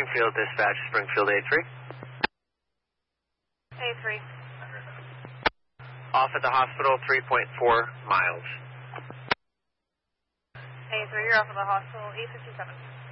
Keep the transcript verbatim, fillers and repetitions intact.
Springfield Dispatch, Springfield A three. A three. Off at the hospital, three point four miles. A three, you're off at the hospital, eight fifty-seven.